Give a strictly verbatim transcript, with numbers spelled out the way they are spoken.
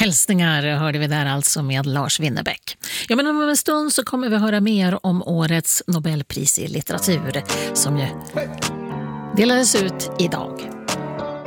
Hälsningar hörde vi där alltså med Lars Winnerbäck. Ja, men om en stund så kommer vi höra mer om årets Nobelpris i litteratur som ju delades ut idag.